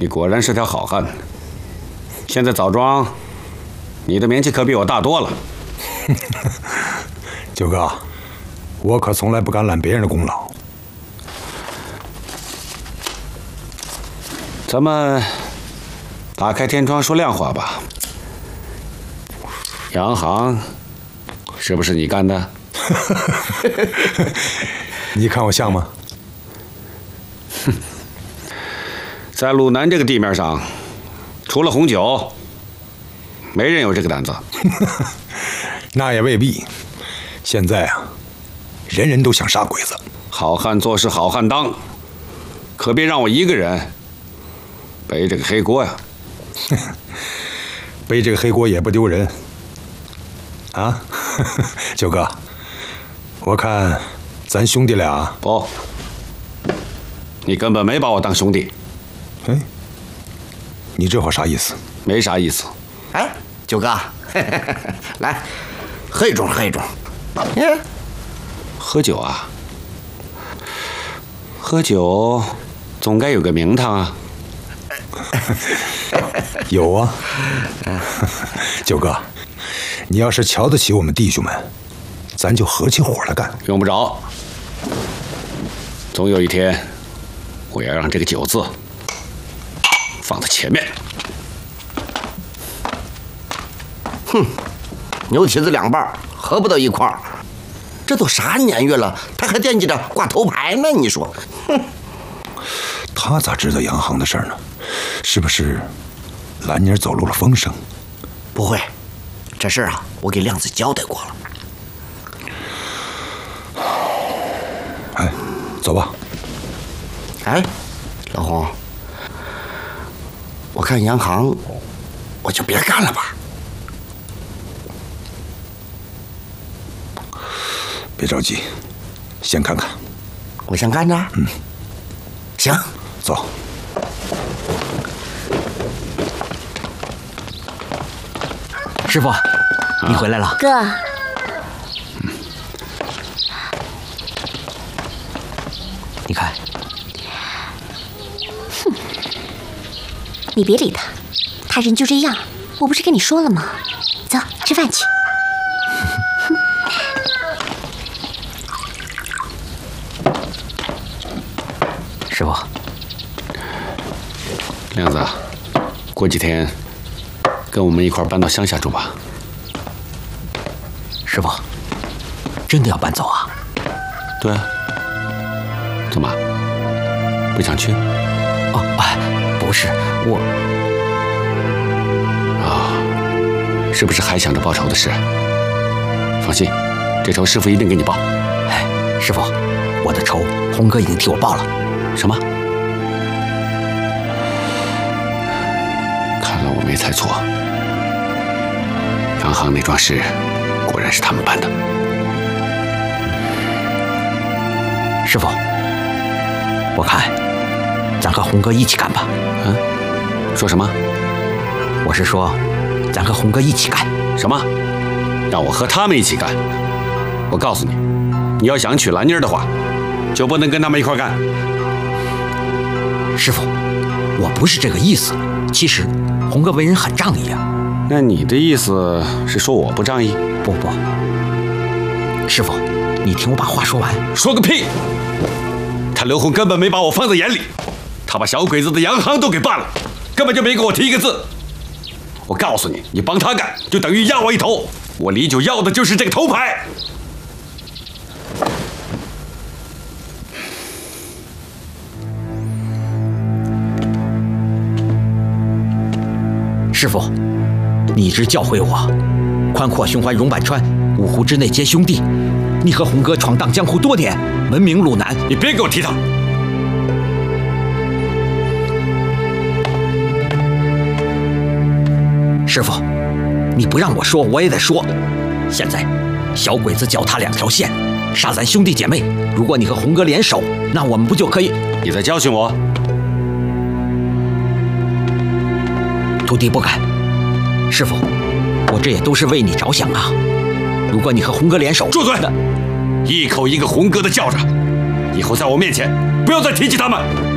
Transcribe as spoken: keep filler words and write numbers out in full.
你果然是条好汉。现在枣庄，你的名气可比我大多了。 九哥，我可从来不敢揽别人的功劳。 咱们打开天窗说亮话吧。洋行是不是你干的？ 你看我像吗？ 哼，在鲁南这个地面上，除了红酒，没人有这个胆子。 那也未必。现在啊，人人都想杀鬼子。 好汉做事好汉当，可别让我一个人背这个黑锅呀！ 背这个黑锅也不丢人啊，九哥，我看咱兄弟俩不，你根本没把我当兄弟。 哎，你这话啥意思？ 没啥意思。 哎，九哥，来，喝一盅，喝一盅。嗯， 喝酒啊？喝酒总该有个名堂啊。 有啊，九哥，你要是瞧得起我们弟兄们，咱就合起伙来干。 用不着，总有一天，我要让这个酒字放在前面。 哼，牛蹄子两半，合不到一块儿。这都啥年月了，他还惦记着挂头牌呢？你说，哼。 他咋知道洋行的事儿呢？是不是兰妮走漏了风声？ 不会，这事儿啊，我给亮子交代过了。 哎，走吧。 哎，老洪，我看洋行，我就别干了吧。 别着急，先看看。 我先看着。 嗯， 行， 走。 师傅，你回来了。 哥， 你看， 哼，你别理他，他人就这样。我不是跟你说了吗？走，吃饭去。 师傅， 亮子，过几天跟我们一块搬到乡下住吧。 师傅，真的要搬走啊？ 对啊。怎么？不想去？ 哦，哎，不是我。 啊，是不是还想着报仇的事？放心，这仇师傅一定给你报。 哎，师傅，我的仇红哥已经替我报了。 什么？看来我没猜错，洋行那桩事果然是他们办的。 师傅，我看咱和红哥一起干吧。 嗯？说什么？ 我是说，咱和红哥一起干。 什么？让我和他们一起干？我告诉你，你要想娶兰妮儿的话，就不能跟他们一块干。 师傅，我不是这个意思。其实，红哥为人很仗义啊。 那你的意思是说我不仗义？ 不不，师傅，你听我把话说完。 说个屁！他刘红根本没把我放在眼里，他把小鬼子的洋行都给办了，根本就没给我提一个字。我告诉你，你帮他干，就等于压我一头。我李九要的就是这个头牌。 师傅，你一直教诲我，宽阔胸怀荣百川，五湖之内皆兄弟。你和红哥闯荡江湖多年，闻名鲁南。 你别给我提他！ 师傅，你不让我说，我也得说。现在，小鬼子脚踏两条线，杀咱兄弟姐妹。如果你和红哥联手，那我们不就可以？ 你在教训我？ 徒弟不敢。师傅，我这也都是为你着想啊。如果你和红哥联手， 住嘴！一口一个红哥的叫着，以后在我面前不要再提起他们。